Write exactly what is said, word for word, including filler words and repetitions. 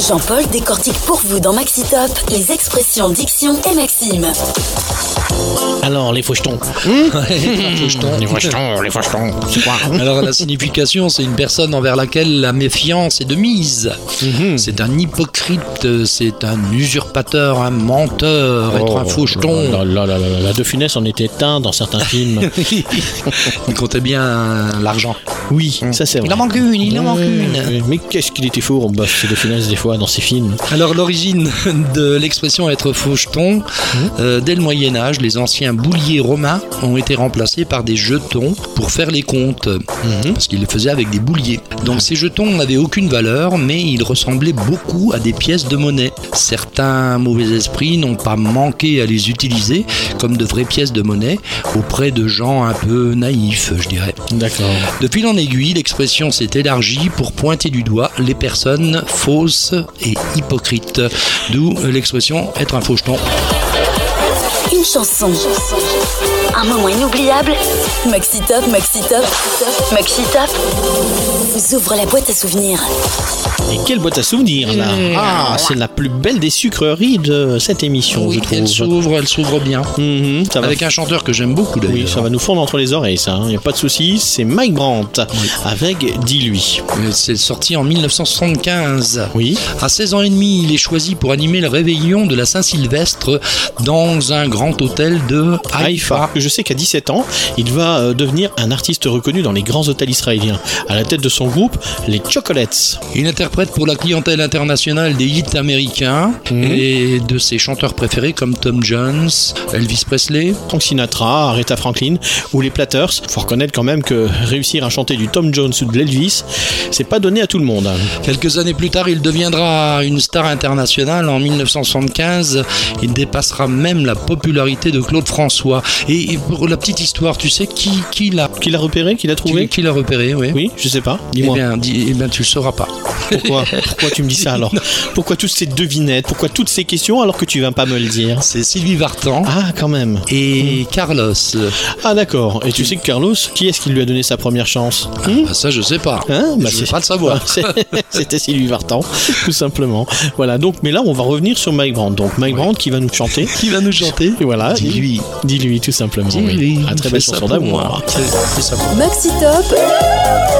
Jean-Paul décortique pour vous dans Maxi Top les expressions, diction et maximes. Alors, les fauchetons. Mmh. les fauchetons. Les fauchetons, les fauchetons. C'est quoi? Alors, la signification, c'est une personne envers laquelle la méfiance est de mise. Mmh. C'est un hypocrite, c'est un usurpateur, un menteur, oh, être un faucheton. Là, là, là, là, la De Funès en était un dans certains films. Il comptait bien l'argent. Oui, mmh. ça c'est vrai. Il en manque une, il en manque une. Mais qu'est-ce qu'il était faux, on bosse De Funès des fois dans ses films. Alors, l'origine de l'expression être faucheton, mmh. euh, dès le Moyen-Âge, les anciens bouliers romains ont été remplacés par des jetons pour faire les comptes, mmh. parce qu'ils le faisaient avec des bouliers. Donc ces jetons n'avaient aucune valeur, mais ils ressemblaient beaucoup à des pièces de monnaie. Certains mauvais esprits n'ont pas manqué à les utiliser comme de vraies pièces de monnaie auprès de gens un peu naïfs, je dirais. D'accord. De fil en aiguille, l'expression s'est élargie pour pointer du doigt les personnes fausses et hypocrites, d'où l'expression être un faucheton. Une chanson, un moment inoubliable. Maxi Top, Maxi Top, Maxi Top vous ouvre la boîte à souvenirs. Et quelle boîte à souvenirs là! Mmh. Ah, c'est la plus belle des sucreries de cette émission, oui, je trouve. Elle s'ouvre, elle s'ouvre bien. Mmh, ça avec va... un chanteur que j'aime beaucoup d'ailleurs. Oui, ça va nous fondre entre les oreilles, ça. Il hein. n'y a pas de souci. C'est Mike Brandt oui. avec Dis-lui. C'est sorti en dix-neuf cent soixante-quinze. Oui. À seize ans et demi, il est choisi pour animer le réveillon de la Saint-Sylvestre dans un grand hôtel de Haïfa. Je sais qu'à dix-sept ans, il va euh, devenir un artiste reconnu dans les grands hôtels israéliens. À la tête de son groupe, les Chocolates. Il interprète pour la clientèle internationale des hits américains mmh. et de ses chanteurs préférés comme Tom Jones, Elvis Presley, Frank Sinatra, Aretha Franklin ou les Platters. Faut reconnaître quand même que réussir à chanter du Tom Jones ou de l'Elvis, c'est pas donné à tout le monde. Quelques années plus tard, il deviendra une star internationale. En dix-neuf cent soixante-quinze, il dépassera même la popularité de Claude François. Et pour la petite histoire, tu sais qui, qui l'a qui l'a repéré, qui l'a trouvé, qui, qui l'a repéré, oui. Oui, je sais pas. Dis-moi. Eh bien, dis, eh bien tu le sauras pas. Pourquoi Pourquoi tu me dis ça alors? Pourquoi toutes ces devinettes? Pourquoi toutes ces questions alors que tu viens pas me le dire? C'est Sylvie Vartan. Ah, quand même. Et mmh. Carlos. Ah, d'accord. Et tu sais que Carlos, qui est-ce qui lui a donné sa première chance? ah, bah Ça, je sais pas. Hein bah, je ne veux pas le savoir. C'était Sylvie Vartan, tout simplement. Voilà. Donc, mais là, on va revenir sur Mike Brandt. Donc, Mike oui. Brandt qui va nous chanter. Qui va nous chanter. Et voilà. Dis-lui. Dis-lui, tout simplement. Dis-lui. Oui. Un très belle chanson d'amour. C'est ça pour moi. Maxi Top.